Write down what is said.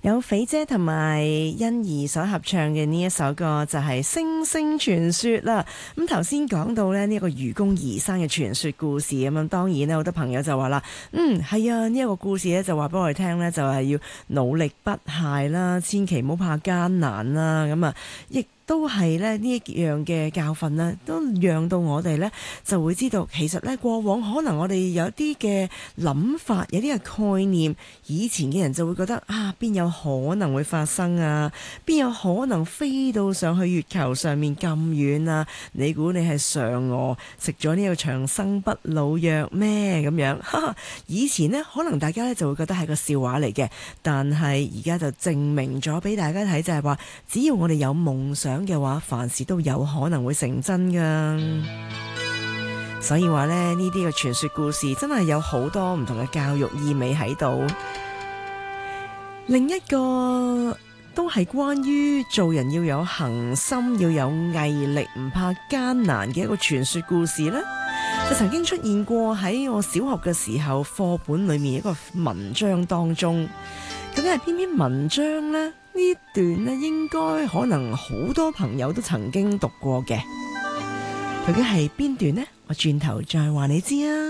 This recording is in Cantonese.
有肥姐同埋欣宜所合唱嘅呢一首歌就係《星星傳說》啦。咁頭先講到呢一個愚公移山嘅傳說故事咁樣，當然咧好多朋友就話啦，係啊，呢一個故事咧就話俾我哋聽呢，就係要努力不懈啦，千祈唔好怕艱難啦，咁啊亦都係咧呢一樣嘅教訓呢，都讓到我哋呢就會知道，其實呢過往可能我哋有啲嘅諗法，有啲嘅概念，以前嘅人就會覺得啊，邊有可能會發生啊？邊有可能飛到上去月球上面咁遠啊？你估你係嫦娥食咗呢個長生不老藥咩？咁樣，以前呢可能大家呢就會覺得係個笑話嚟嘅，但係而家就證明咗俾大家睇，就係話只要我哋有夢想嘅話，凡事都有可能會成真噶。所以話呢啲嘅傳說故事真係有好多唔同嘅教育意味喺度。另一個都係關於做人要有恒心，要有毅力，唔怕艱難嘅一個傳說故事呢，就曾經出現過喺我小學嘅時候課本裏面一個文章當中。究竟係邊篇文章呢？呢段呢應該可能好多朋友都曾經讀過嘅。究竟係邊段呢？我轉頭再話你知啊。